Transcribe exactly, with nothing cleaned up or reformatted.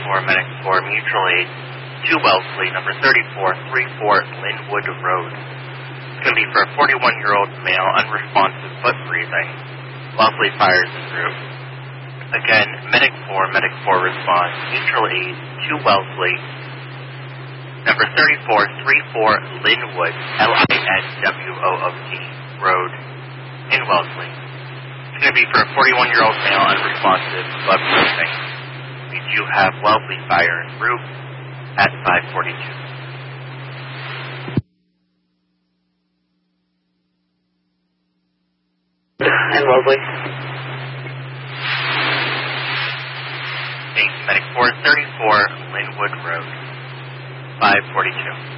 four, Medic four, mutual aid to Wellesley, number thirty-four thirty-four Linwood Road. It's going to be for a forty-one-year-old male, unresponsive, foot freezing. Wellesley fires en route. Again, Medic four, Medic four responds, mutual aid to Wellesley, number thirty-four thirty-four Linwood, L I N W O O D, Road in Wellesley. It's going to be for a forty-one-year-old male, unresponsive, blood freezing. We do have Wellesley fire en route at five forty-two. And Wellesley. Thanks, Medic four thirty-four Linwood Road, five forty-two.